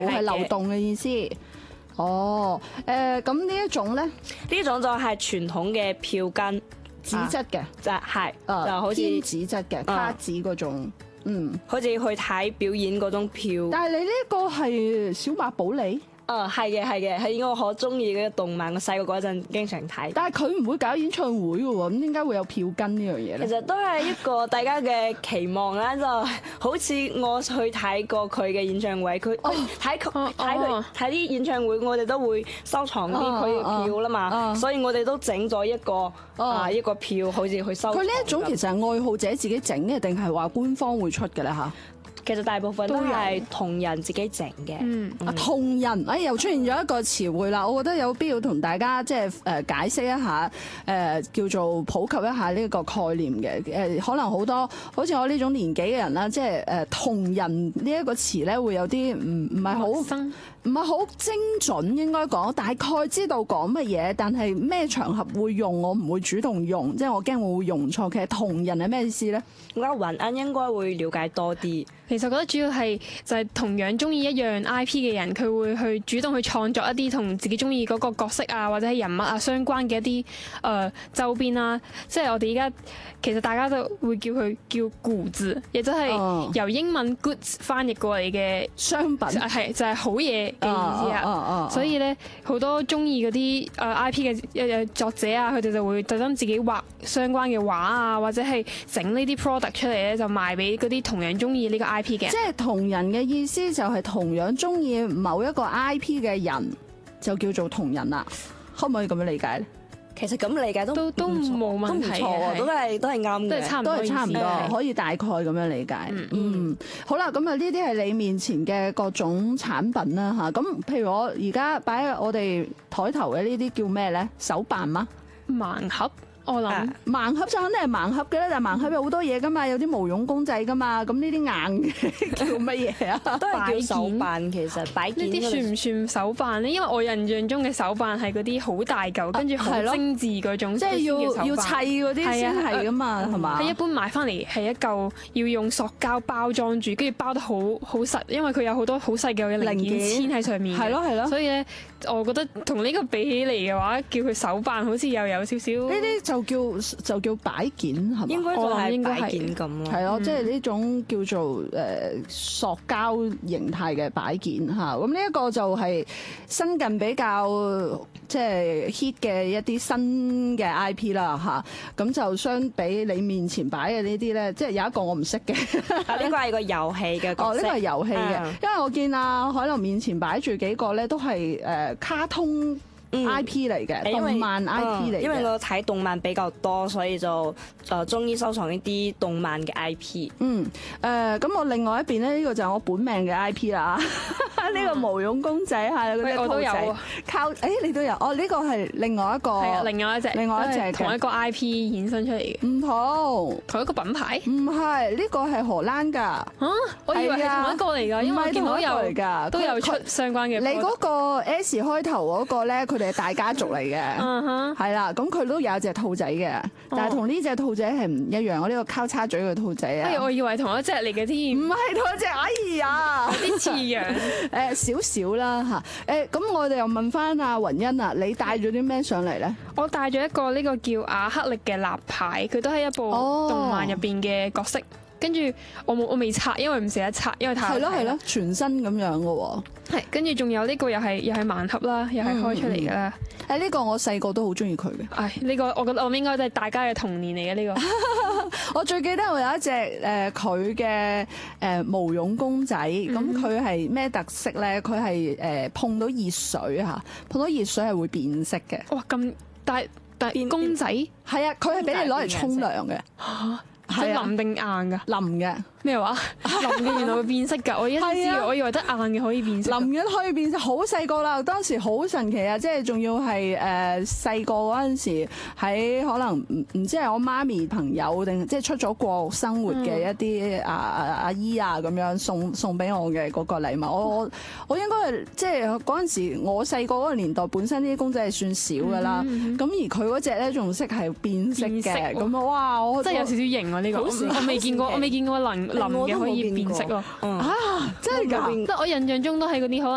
係流動嘅意思。哦，咁呢一種咧， 呢種就係傳統嘅票根， 紙質嘅， 就係就好似偏紙質嘅卡紙嗰種， 好似去睇表演嗰種票。 但係你呢個係小馬寶莉？ 係嘅，係應該我好中意嗰個動漫，我細個嗰陣經常睇。 但係佢唔會搞演唱會嘅喎，咁點解會有票根呢樣嘢咧？ 其實都係一個大家嘅期望啦，就好似我去睇過佢嘅演唱會，佢睇啲演唱會，我哋都會收藏啲佢嘅票啦嘛，所以我哋都整咗一個票，好似去收藏。 佢呢一種其實係愛好者自己整嘅，定係話官方會出嘅咧嚇？ 其實大部分都係同人自己整嘅。 同人，又出現咗一個詞彙啦，我覺得有必要同大家即係解釋一下，叫做普及一下呢個概念嘅。可能好多好似我呢種年紀嘅人啦，即係同人呢一個詞咧，會有啲唔係好精準，應該講大概知道講乜嘢，但係咩場合會用，我唔會主動用，即係我驚我會用錯。其實同人係咩意思咧？ 我覺得雲恩應該會了解多啲。 其實我覺得主要係就係同樣中意一樣 IP 嘅人，佢會去主動去創作一啲同自己中意嗰個角色啊，或者係人物啊相關嘅一啲周邊啦。即係我哋而家其實大家都會叫佢叫古字，亦都係由英文 goods 翻譯過嚟嘅商品， 係就係好嘢嘅意思啊。所以咧好多中意嗰啲IP 嘅作者啊，佢哋就會特登自己畫相關嘅畫啊，或者係整呢啲 product 出嚟咧，就賣俾嗰啲同樣中意呢個 IP 嘅。 即係同人嘅意思就係同樣中意某一個 IP 嘅人就叫做同人啦，可唔可以咁樣理解咧？ 其實咁理解都冇問題嘅， 都係啱嘅， 都係差唔多， 可以大概咁樣理解。好啦，咁啊呢啲係你面前嘅各種產品啦嚇。咁譬如我而家擺喺我哋枱頭嘅呢啲叫咩咧？手辦嗎？ 盲盒。我諗盲盒就肯定係盲盒嘅啦，但係盲盒有好多嘢噶嘛，有啲毛絨公仔噶嘛，咁呢啲硬嘅叫乜嘢啊？ 都係叫手辦，其實擺件呢啲算唔算手辦咧？因為我印象中嘅手辦係嗰啲好大嚿，跟住好精緻嗰種， 即係要砌嗰啲先係噶嘛，係嘛？ 係一般買翻嚟係一嚿要用塑膠包裝住，跟住包得好實，因為佢有好多好細嘅零件黐喺上面。 係咯。所以咧，我覺得同呢個比起嚟嘅話，叫佢手辦好似又有少少呢啲就叫擺件係嘛？ 應該就係擺件咁咯。 係咯，即係呢種叫做塑膠形態嘅擺件嚇。咁呢一個就係新近比較即係 hit 嘅一啲新嘅 IP 啦嚇。咁就相比你面前擺嘅呢啲咧，即係有一個我唔識嘅。 呢個係個遊戲嘅角色。 呢個係遊戲嘅，因為我見阿海琳面前擺住幾個咧，都係卡通IP 嚟嘅，動漫 IP 嚟嘅。 因為我睇動漫比較多，所以就中意收藏呢啲動漫嘅 IP。 咁我另外一邊咧，呢個就係我本命嘅 IP 啦。呢個毛絨公仔係嗰啲兔仔， 我都有。 你都有？呢個係另外一個。 係啊，另外一隻同一個 IP 衍生出嚟嘅。 唔同一個品牌？ 唔係，呢個係荷蘭㗎。 我以為係同一個嚟㗎，因為我見到都有出相關嘅。 你嗰個 S 開頭嗰個咧，佢哋係大家族嚟嘅。係啦，咁佢都有一隻兔仔嘅，但係同呢隻兔仔係唔一樣。我呢個交叉嘴嘅兔仔啊， 我以為同一隻嚟嘅添。 唔係同一隻，哎呀， 有啲似樣。 少少啦嚇。咁我哋又問翻阿雲欣啊，你帶咗啲咩上嚟咧？ 我帶咗一個呢個叫阿克力嘅立牌，佢都係一部動漫入邊嘅角色。跟住我未拆，因為唔捨得拆，因為太係咯，全新咁樣嘅喎。 係，跟住仲有呢個又係盲盒啦，又係開出嚟嘅啦。 呢個我細個都好中意佢嘅。 呢個我覺得我應該都係大家嘅童年嚟嘅呢個。 我最記得我有一隻佢嘅毛絨公仔，咁佢係咩特色咧？佢係碰到熱水嚇，碰到熱水係會變色嘅。 哇！咁但係公仔係啊，佢係俾你攞嚟沖涼嘅。 係腍定硬㗎？ 腍嘅。 咩話？腍嘅原來會變色㗎，我一知，我以為得硬嘅可以變色。 腍嘅可以變色，好細個啦，當時好神奇啊！即係仲要係細個嗰陣時，喺可能唔知係我媽咪朋友定即係出咗國生活嘅一啲阿姨啊咁樣送俾我嘅嗰個禮物。我應該係即係嗰陣時我細個嗰個年代，本身呢啲公仔係算少㗎啦。咁而佢嗰隻咧仲識係變色嘅，咁哇！我真係有少少型喎呢個，我未見過腍嘅可以變色咯。 真係㗎！ 即係我印象中都係嗰啲可能。